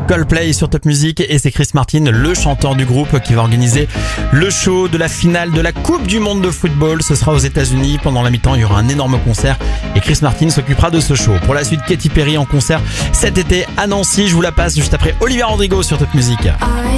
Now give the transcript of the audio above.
Coldplay sur Top Music et c'est Chris Martin, le chanteur du groupe, qui va organiser le show de la finale de la Coupe du Monde de football. Ce sera aux États-Unis. Pendant la mi-temps, il y aura un énorme concert et Chris Martin s'occupera de ce show. Pour la suite, Katy Perry en concert cet été à Nancy. Je vous la passe juste après Olivia Rodrigo sur Top Music.